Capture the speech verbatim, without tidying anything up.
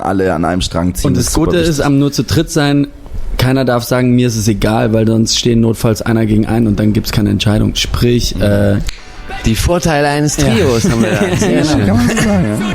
alle an einem Strang ziehen. Und das, das Gute ist, am nur zu dritt sein, keiner darf sagen, mir ist es egal, weil sonst stehen notfalls einer gegen einen und dann gibt's keine Entscheidung. Sprich, äh, die Vorteile eines Trios ja. haben wir da. Sehr ja, schön. kann man so sagen, ja.